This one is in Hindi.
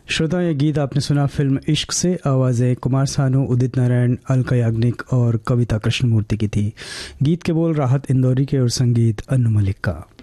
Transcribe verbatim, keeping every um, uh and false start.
श्रोता, ये गीत आपने सुना फिल्म इश्क से। आवाज़ें कुमार सानू, उदित नारायण, अलका याग्निक और कविता कृष्णमूर्ति की थी। गीत के बोल राहत इंदौरी के और संगीत अनु मलिक का।